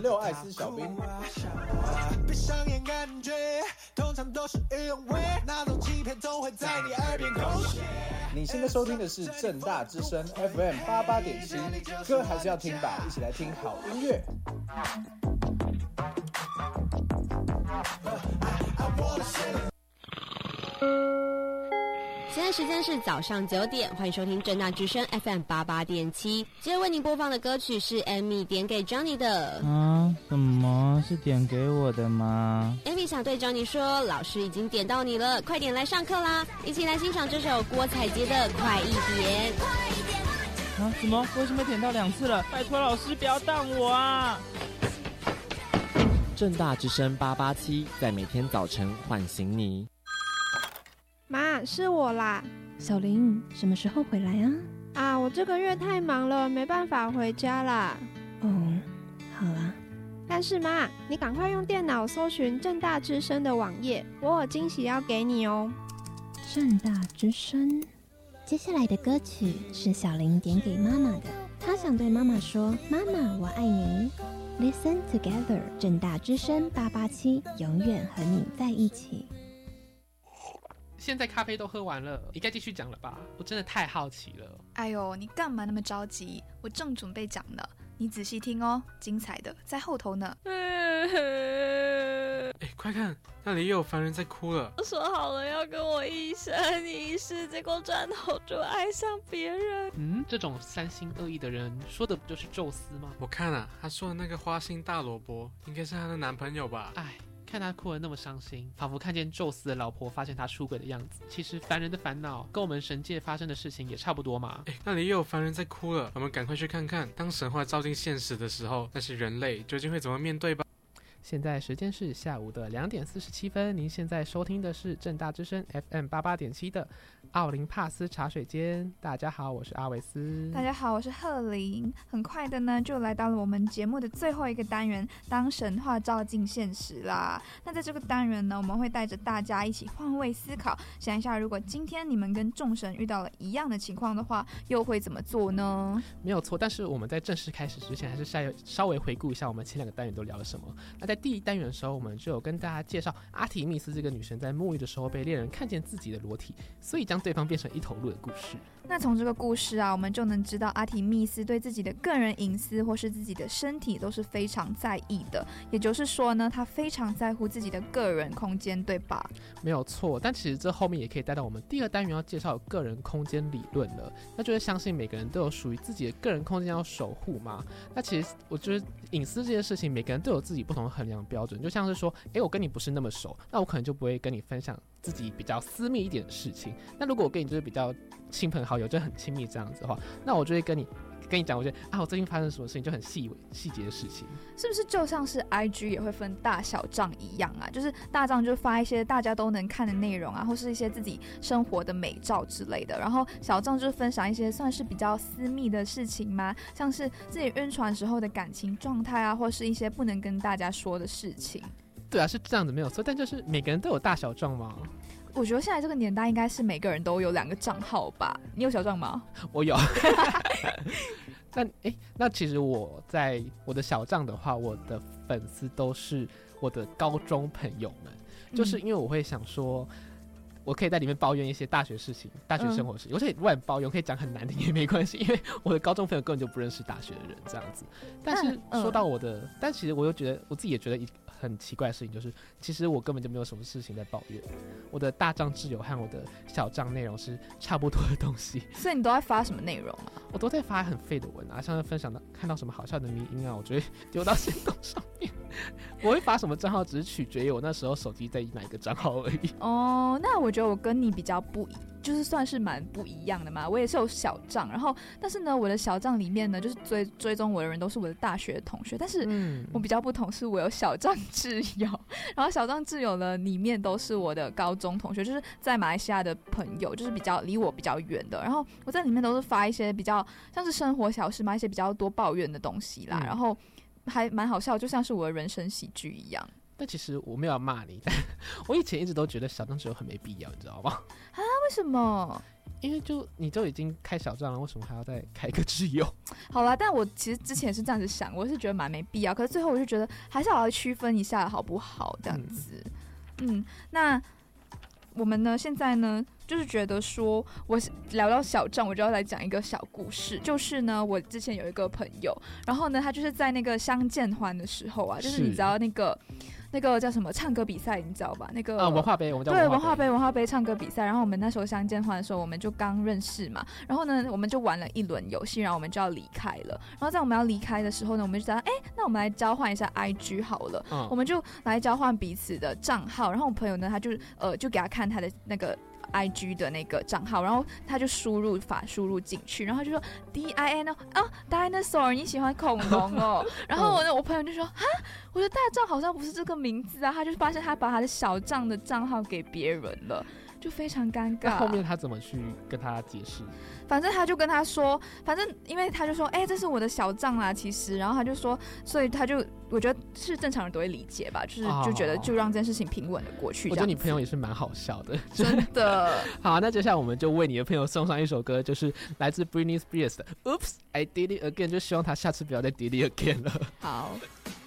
六艾斯小兵， 闭上眼感觉，通常都是语言味，那种欺骗总会在你耳边空血。 你现在收听的是政大之声 FM 88.7，歌还是要听吧，一起来听好音乐。 现在时间是早上9点，欢迎收听政大之声 FM 88.7。接着为您播放的歌曲是 Amy 点给 Johnny 的。 什么是点给我的吗？ Amy 想对 Johnny 说，老师已经点到你了，快点来上课啦！一起来欣赏这首郭采洁的《快一点》。 什么？为什么点到2次了？拜托老师不要当我啊！ 政大之声887，在每天早晨唤醒你。 妈，是我啦。 小林，什么时候回来啊？ 我这个月太忙了，没办法回家啦。 哦，好啦。 但是妈，你赶快用电脑搜寻政大之声的网页，我有惊喜要给你哦。 政大之声，接下来的歌曲是小林点给妈妈的，她想对妈妈说：妈妈，我爱你。Listen together， 政大之声887，永远和你在一起。 现在咖啡都喝完了，应该继续讲了吧？我真的太好奇了。 哎呦，你干嘛那么着急？我正准备讲呢，你仔细听哦，精彩的在后头呢。 快看，那里又有凡人在哭了。 我说好了要跟我一生一世，结果转头就爱上别人。 这种三心二意的人，说的不就是宙斯吗？ 我看啊，他说的那个花心大萝卜，应该是他的男朋友吧？ 看他哭得那么伤心，仿佛看见宙斯的老婆发现他出轨的样子。其实凡人的烦恼跟我们神界发生的事情也差不多嘛。 那里又有凡人在哭了，我们赶快去看看，当神话照进现实的时候，那些人类究竟会怎么面对吧。 现在时间是下午的2点47分，您现在收听的是政大之声 FM 88.7的奥林帕斯茶水间。大家好，我是阿维斯。 大家好，我是贺琳。很快的呢，就来到了我们节目的最后一个单元，当神话照进现实啦。那在这个单元呢，我们会带着大家一起换位思考，想一下如果今天你们跟众神遇到了一样的情况的话，又会怎么做呢？ 没有错，但是我们在正式开始之前，还是稍微回顾一下我们前2个单元都聊了什么。那在第1单元的时候，我们就有跟大家介绍阿提密斯这个女神在沐浴的时候被猎人看见自己的裸体，所以将对方变成一头鹿的故事。 那从这个故事啊，我们就能知道阿提密斯对自己的个人隐私或是自己的身体都是非常在意的，也就是说呢，她非常在乎自己的个人空间，对吧？ 没有错，但其实这后面也可以带到我们第2单元要介绍的个人空间理论了。那就是相信每个人都有属于自己的个人空间要守护嘛。那其实我觉得隐私这件事情，每个人都有自己不同的衡量标准，就像是说，我跟你不是那么熟，那我可能就不会跟你分享自己比较私密一点的事情。那如果我跟你就是比较亲朋好友，就很亲密这样子的话，那我就会跟你讲，我觉得我最近发生什么事情，就很细节的事情。 是不是就像是 IG 也会分大小账一样啊？就是大账就发一些大家都能看的内容啊，或是一些自己生活的美照之类的，然后小账就是分享一些算是比较私密的事情吗？像是自己晕船时候的感情状态啊，或是一些不能跟大家说的事情。 对啊，是这样子没有错，但就是每个人都有大小账吗？ 我觉得现在这个年代应该是每个人都有2个账号吧？你有小账吗？ 我有。那其实我在我的小账的话，我的粉丝都是我的高中朋友们，就是因为我会想说，我可以在里面抱怨一些大学事情、大学生活事情，我可以乱抱怨，可以讲很难听也没关系，因为我的高中朋友根本就不认识大学的人这样子。但是说到我的，但其实我又觉得我自己也觉得很奇怪的事情，就是其实我根本就没有什么事情在抱怨，我的大账挚友和我的小账内容是差不多的东西。 所以你都在发什么内容啊？ 我都在发很废的文啊，像是分享到看到什么好笑的迷因啊，我就会丢到限动上面。我会发什么账号，只是取决于我那时候手机在哪一个账号而已。 那我觉得我跟你比较就是算是蛮不一样的嘛。我也是有小账，然后但是呢，我的小账里面呢，就是追踪我的人都是我的大学同学，但是我比较不同，是我有小账挚友，然后小账挚友呢里面都是我的高中同学，就是在马来西亚的朋友，就是比较离我比较远的，然后我在里面都是发一些比较像是生活小事嘛，一些比较多抱怨的东西啦，然后还蛮好笑，就像是我的人生喜剧一样。 但其实我没有要骂你，但我以前一直都觉得小账挚友很没必要，你知道吗？ 为什么？ 因为你就已经开小账了，为什么还要再开一个挚友？ 好啦，但我其实之前也是这样子想，我是觉得蛮没必要，可是最后我就觉得还是要区分一下好不好？这样子，那我们呢现在呢就是觉得说，我聊到小账，我就要来讲一个小故事，就是呢，我之前有一个朋友，然后呢，他就是在那个相见欢的时候啊，就是你知道那个叫什么唱歌比赛，你知道吧？那个文化杯，我们叫对文化杯唱歌比赛。然后我们那时候相见欢的时候，我们就刚认识嘛。然后呢，我们就玩了一轮游戏，然后我们就要离开了。然后在我们要离开的时候呢，我们就想，那我们来交换一下 IG 好了。我们就来交换彼此的账号。然后我朋友呢，他就给他看他的那个IG 的那个账号，然后他就输入进去，然后就说 DIN dinosaur 你喜欢恐龙哦，然后我朋友就说哈，我的大账好像不是这个名字啊，他就发现他把他的小账的账号给别人了，就非常尴尬。 那后面他怎么去跟他解释？ 反正他就跟他说，反正因为他就说，这是我的小账啦，其实，然后他就说，所以他就我觉得是正常人都会理解吧，就觉得就让这件事情平稳的过去。 我觉得你朋友也是蛮好笑的， 真的。 好，那接下来我们就为你的朋友送上一首歌，就是来自 Britney Spears 的 Oops I Did It Again， 就希望他下次不要再 Did It Again 了。 好。